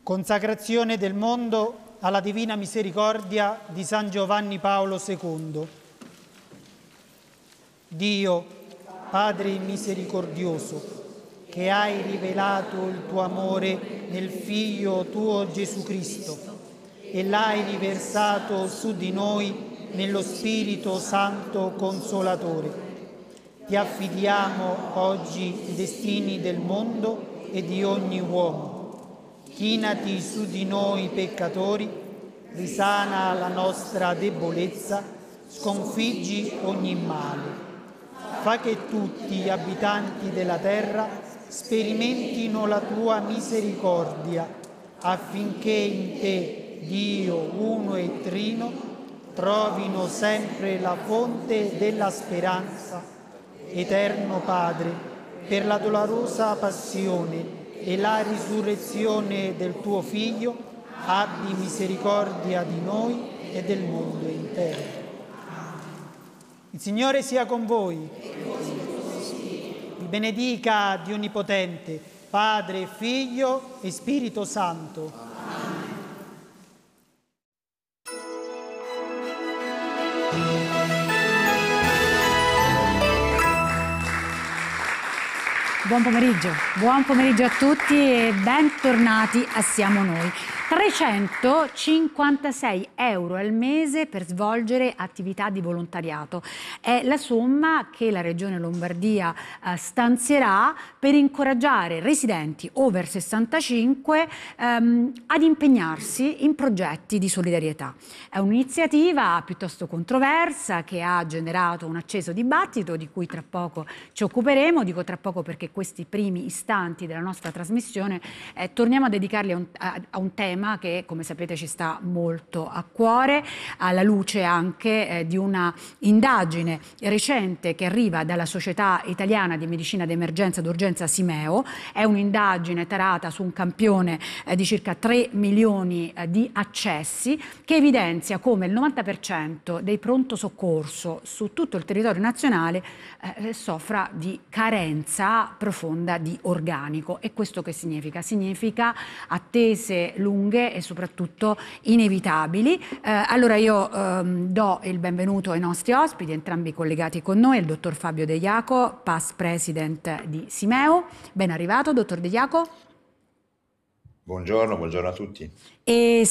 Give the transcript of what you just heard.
Consacrazione del mondo alla Divina Misericordia di San Giovanni Paolo II. Dio, Padre misericordioso, che hai rivelato il tuo amore nel Figlio tuo Gesù Cristo e l'hai riversato su di noi nello Spirito Santo Consolatore, ti affidiamo oggi i destini del mondo e di ogni uomo. Chinati su di noi peccatori, risana la nostra debolezza, sconfiggi ogni male. Fa che tutti gli abitanti della terra sperimentino la tua misericordia, affinché in te, Dio uno e trino, trovino sempre la fonte della speranza. Eterno Padre, per la dolorosa passione e la risurrezione del tuo Figlio, abbi misericordia di noi e del mondo intero. Il Signore sia con voi. Vi benedica Dio Onnipotente, Padre, Figlio e Spirito Santo. Buon pomeriggio a tutti e bentornati a Siamo Noi. 356 euro al mese per svolgere attività di volontariato. È la somma che la Regione Lombardia stanzierà per incoraggiare residenti over 65 ad impegnarsi in progetti di solidarietà. È un'iniziativa piuttosto controversa che ha generato un acceso dibattito di cui tra poco ci occuperemo. Dico tra poco perché questi primi istanti della nostra trasmissione torniamo a dedicarli a un tema che, come sapete, ci sta molto a cuore, alla luce anche di una indagine recente che arriva dalla Società Italiana di Medicina d'Emergenza d'Urgenza Simeo. È un'indagine tarata su un campione di circa 3 milioni di accessi, che evidenzia come il 90% dei pronto soccorso su tutto il territorio nazionale soffra di carenza profonda di organico. E questo che significa? Significa attese lunghe e soprattutto inevitabili. Allora io do il benvenuto ai nostri ospiti, entrambi collegati con noi, il dottor Fabio De Iaco, past president di Simeo. Ben arrivato, dottor De Iaco. Buongiorno a tutti. E